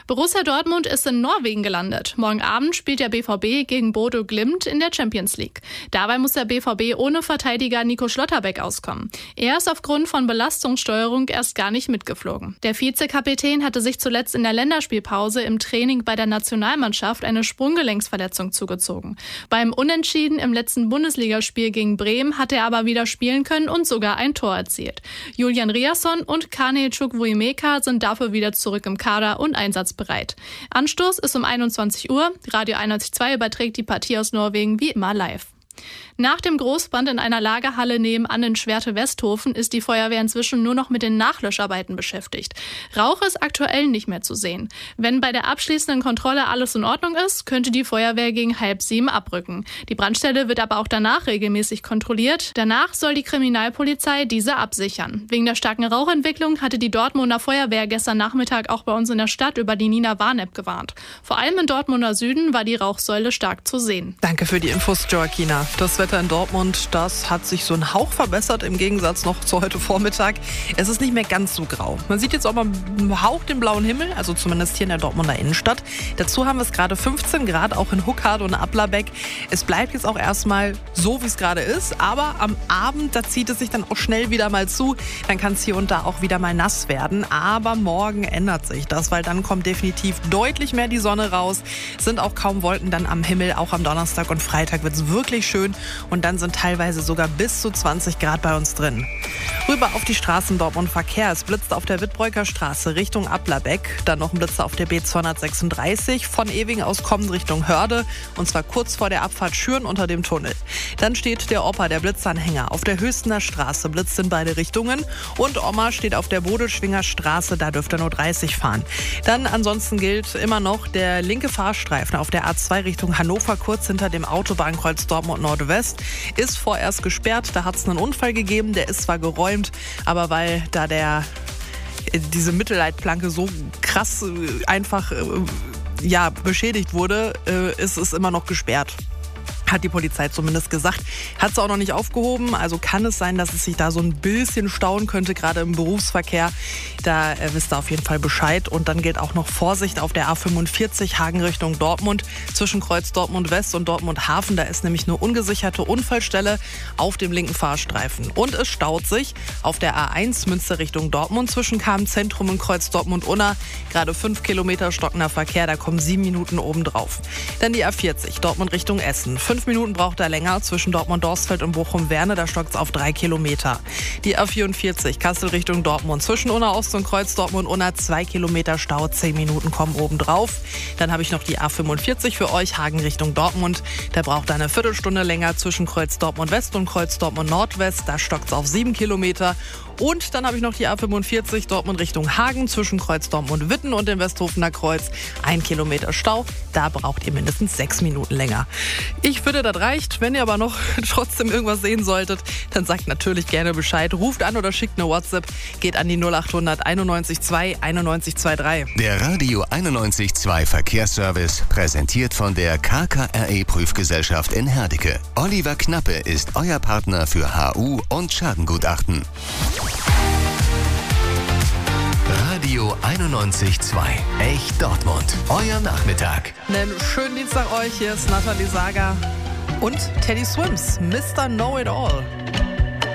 Borussia Dortmund ist in Norwegen gelandet. Morgen Abend spielt der BVB gegen Bodo Glimt in der Champions League. Dabei muss der BVB ohne Verteidiger Nico Schlotterbeck auskommen. Er ist aufgrund von Belastungssteuerung erst gar nicht mitgeflogen. Der Vizekapitän hatte sich zuletzt in der Länderspielpause im Training bei der Nationalmannschaft eine Sprunggelenksverletzung zugezogen. Beim Unentschieden im letzten Bundesligaspiel gegen Bremen hat er aber wieder spielen können und sogar ein Tor erzielt. Julian Riasson und Kane Chukwuemeka sind dafür wieder zurück im Kader und einsatzbereit. Anstoß ist um 21 Uhr. Radio 91.2 überträgt die Partie aus Norwegen wie immer live. Nach dem Großbrand in einer Lagerhalle nebenan in Schwerte-Westhofen ist die Feuerwehr inzwischen nur noch mit den Nachlöscharbeiten beschäftigt. Rauch ist aktuell nicht mehr zu sehen. Wenn bei der abschließenden Kontrolle alles in Ordnung ist, könnte die Feuerwehr gegen 6:30 abrücken. Die Brandstelle wird aber auch danach regelmäßig kontrolliert. Danach soll die Kriminalpolizei diese absichern. Wegen der starken Rauchentwicklung hatte die Dortmunder Feuerwehr gestern Nachmittag auch bei uns in der Stadt über die Nina-Warn-App gewarnt. Vor allem im Dortmunder Süden war die Rauchsäule stark zu sehen. Danke für die Infos, Joaquina. Das Wetter in Dortmund, das hat sich so ein Hauch verbessert im Gegensatz noch zu heute Vormittag. Es ist nicht mehr ganz so grau. Man sieht jetzt auch mal einen Hauch den blauen Himmel, also zumindest hier in der Dortmunder Innenstadt. Dazu haben wir es gerade 15 Grad, auch in Huckhardt und Applerbeck. Es bleibt jetzt auch erstmal so, wie es gerade ist, aber am Abend, da zieht es sich dann auch schnell wieder mal zu. Dann kann es hier und da auch wieder mal nass werden. Aber morgen ändert sich das, weil dann kommt definitiv deutlich mehr die Sonne raus. Sind auch kaum Wolken dann am Himmel. Auch am Donnerstag und Freitag wird es wirklich schön. Und dann sind teilweise sogar bis zu 20 Grad bei uns drin. Rüber auf die Straßen Dortmund Verkehr. Es blitzt auf der Wittbreuker Straße Richtung Applerbeck. Dann noch ein Blitzer auf der B236 von Ewing aus kommend Richtung Hörde. Und zwar kurz vor der Abfahrt Schüren unter dem Tunnel. Dann steht der Opa, der Blitzanhänger, auf der Höchstener Straße. Blitzt in beide Richtungen. Und Oma steht auf der Bodelschwinger Straße. Da dürfte nur 30 fahren. Dann ansonsten gilt immer noch der linke Fahrstreifen auf der A2 Richtung Hannover, kurz hinter dem Autobahnkreuz Dortmund Nordwest. Ist vorerst gesperrt, da hat es einen Unfall gegeben, der ist zwar geräumt, aber weil da diese Mittelleitplanke so krass einfach beschädigt wurde, ist es immer noch gesperrt. Hat die Polizei zumindest gesagt. Hat es auch noch nicht aufgehoben. Also kann es sein, dass es sich da so ein bisschen stauen könnte, gerade im Berufsverkehr. Da wisst ihr auf jeden Fall Bescheid. Und dann gilt auch noch Vorsicht auf der A45 Hagen Richtung Dortmund. Zwischen Kreuz Dortmund West und Dortmund Hafen. Da ist nämlich eine ungesicherte Unfallstelle auf dem linken Fahrstreifen. Und es staut sich auf der A1 Münster Richtung Dortmund zwischen KM Zentrum und Kreuz Dortmund-Unna. Gerade 5 Kilometer stockender Verkehr. Da kommen 7 Minuten obendrauf. Dann die A40 Dortmund Richtung Essen. 5 Minuten braucht er länger zwischen Dortmund-Dorsfeld und Bochum-Werne, da stockt es auf 3 Kilometer. Die A44 Kassel Richtung Dortmund zwischen Unna Ost und Kreuz Dortmund-Unna 2 Kilometer Stau, 10 Minuten kommen obendrauf. Dann habe ich noch die A45 für euch, Hagen Richtung Dortmund. Da braucht er eine Viertelstunde länger zwischen Kreuz Dortmund-West und Kreuz Dortmund-Nordwest, da stockt es auf 7 Kilometer. Und dann habe ich noch die A45 Dortmund Richtung Hagen zwischen Kreuz Dortmund-Witten und dem Westhofener Kreuz. 1 Kilometer Stau, da braucht ihr mindestens 6 Minuten länger. Ich finde, das reicht. Wenn ihr aber noch trotzdem irgendwas sehen solltet, dann sagt natürlich gerne Bescheid. Ruft an oder schickt eine WhatsApp. Geht an die 0800 91 2 91 23. Der Radio 91.2 Verkehrsservice präsentiert von der KKRE Prüfgesellschaft in Herdecke. Oliver Knappe ist euer Partner für HU und Schadengutachten. Radio 91.2 Echt Dortmund. Euer Nachmittag. Einen schönen Dienstag euch. Hier ist Nathalie Sager und Teddy Swims. Mr. Know It All.